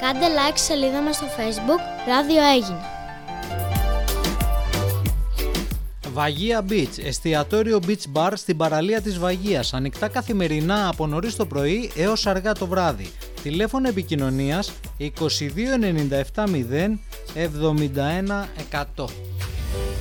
Κάντε like στη σελίδα μας στο Facebook Ράδιο Έγινε. Βαγία Beach, εστιατόριο Beach Bar στην παραλία της Βαγίας, ανοιχτά καθημερινά από νωρίς το πρωί έως αργά το βράδυ. Τηλέφωνο επικοινωνίας 22 97 0 71 100.